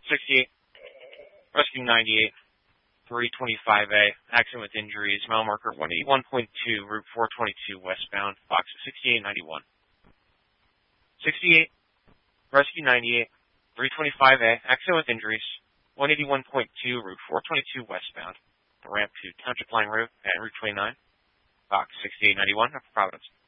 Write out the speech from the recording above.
68, Rescue 98, 325A, accident with injuries, mile marker 181.2, Route 422 westbound, box 6891. 68, Rescue 98, 325A, accident with injuries, 181.2, Route 422 westbound, the ramp to Township Line Road at Route 29, box 6891, Providence.